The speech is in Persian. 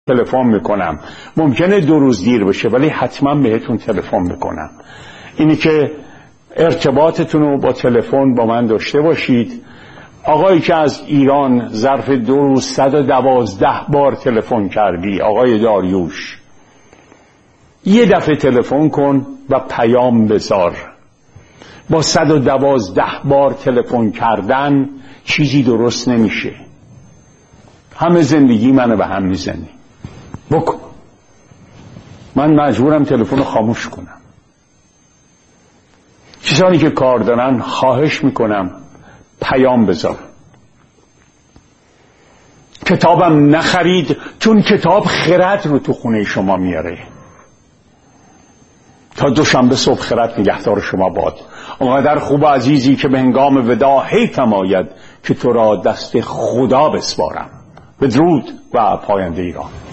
تلفن میکنم. ممکنه 2 روز دیر بشه ولی حتما بهتون تلفن میکنم. اینی که ارتباطتون رو با تلفن با من داشته باشید. آقایی که از ایران ظرف 2 روز 112 بار تلفن کردی، آقای داریوش، یه دفعه تلفن کن و پیام بذار. با 112 بار تلفن کردن چیزی درست نمیشه. همه زندگی منو به هم میزنی. بکن. من مجبورم تلفن رو خاموش کنم. کسانی که کار دارن خواهش میکنم پیام بذار. کتابم نخرید چون کتاب خرد رو تو خونه شما میاره. تا دوشنبه صبح خرد نگهدار شما باد. اونقدر خوب و عزیزی که به هنگام وداع حیفم آید که تو را دست خدا بسپارم. بدرود و پاینده ایران.